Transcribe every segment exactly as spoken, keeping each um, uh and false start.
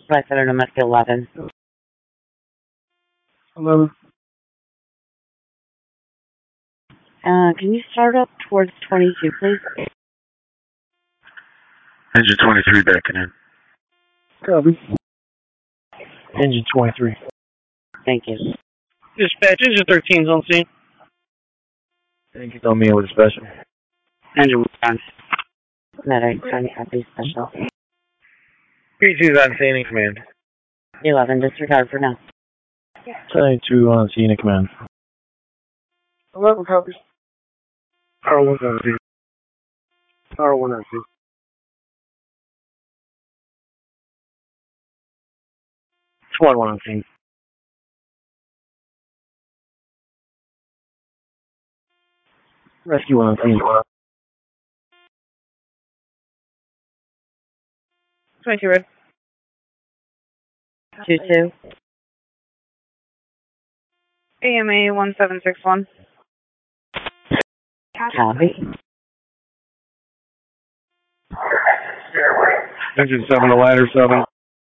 Flight Center number eleven. eleven. Uh, can you start up towards twenty-two, please? Engine twenty-three backing in. Copy. Engine twenty-three. Thank you. Dispatch, engine thirteen's on scene. Thank you. Tell me with a special. Engine one. Medic, trying to copy special. P two's on scene in command. eleven, disregard for now. twenty-two on scene in command. eleven copies. R one on scene. R one on scene. SWAT one on scene. Rescue one on scene. twenty-two red. two two. A M A one seven six one. Copy. Engine seven to ladder seven.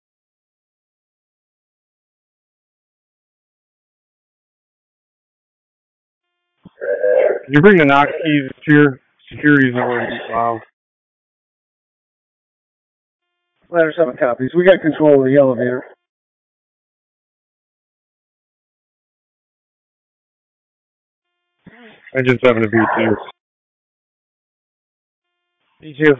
Can you bring the Knox keys here? Security's over. Wow. Ladder seven copies. We got control of the elevator. Engine seven to B two. B two.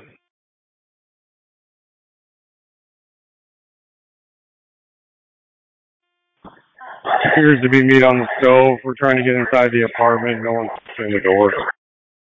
Appears to be meat on the stove. We're trying to get inside the apartment. No one's in the door.